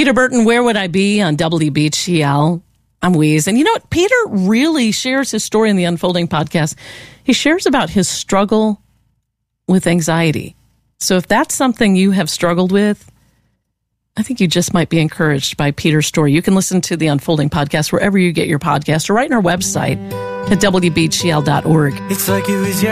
Peter Burton, Where Would I Be on WBGL? I'm Weeze. And you know what? Peter really shares his story in the Unfolding podcast. He shares about his struggle with anxiety. So if that's something you have struggled with, I think you just might be encouraged by Peter's story. You can listen to the Unfolding podcast wherever you get your podcast or right on our website at WBGL.org. It's like it was